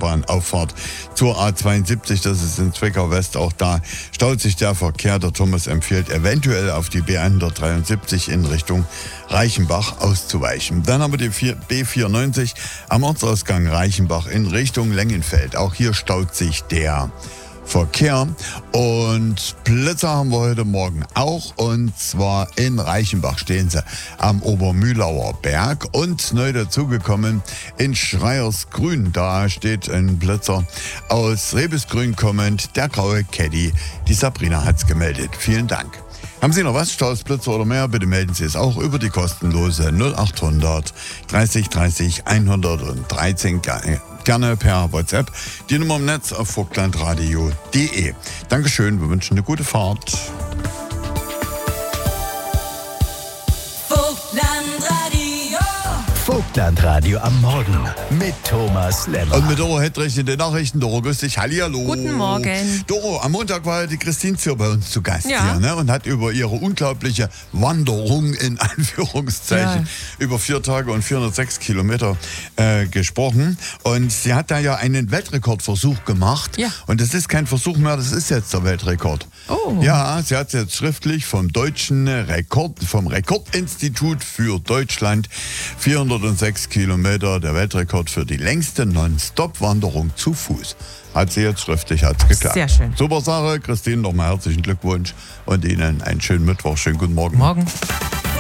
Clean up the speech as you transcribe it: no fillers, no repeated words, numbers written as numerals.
Autobahnauffahrt zur A72, das ist in Zwickau West. Auch da staut sich der Verkehr. Der Thomas empfiehlt eventuell auf die B173 in Richtung Reichenbach auszuweichen. Dann haben wir die B94 am Ortsausgang Reichenbach in Richtung Lengenfeld. Auch hier staut sich der Verkehr und Blitzer haben wir heute Morgen auch, und zwar in Reichenbach stehen sie am Obermühlauer Berg, und neu dazugekommen in Schreiersgrün, da steht ein Blitzer aus Rebesgrün kommend, der graue Caddy. Die Sabrina hat's gemeldet. Vielen Dank. Haben Sie noch was, Staus, Blitzer oder mehr? Bitte melden Sie es auch über die kostenlose 0800 30 30 113. Gerne per WhatsApp. Die Nummer im Netz auf vogtlandradio.de. Dankeschön, wir wünschen eine gute Fahrt. Vogtlandradio am Morgen mit Thomas Lemmer. Und mit Doro Hedrich in den Nachrichten. Doro, grüß dich. Hallihallo. Guten Morgen. Doro, am Montag war die Christine Zür bei uns zu Gast Ja. hier, ne? Und hat über ihre unglaubliche Wanderung in Anführungszeichen über 4 Tage und 406 Kilometer gesprochen. Und sie hat da ja einen Weltrekordversuch gemacht. Ja. Und das ist kein Versuch mehr, das ist jetzt der Weltrekord. Oh. Ja, sie hat es jetzt schriftlich vom Rekordinstitut für Deutschland. 406 Kilometer, der Weltrekord für die längste Non-Stop-Wanderung zu Fuß. Hat sie jetzt schriftlich, hat's geklappt. Sehr schön. Super Sache. Christine, nochmal herzlichen Glückwunsch und Ihnen einen schönen Mittwoch. Schönen guten Morgen. Morgen.